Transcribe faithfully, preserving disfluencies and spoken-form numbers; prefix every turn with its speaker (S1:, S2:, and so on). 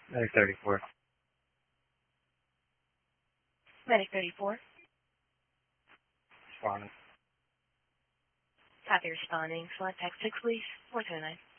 S1: Medic thirty-four.
S2: Medic thirty-four.
S1: Responding.
S2: Copy responding. Select text six, please. four two nine.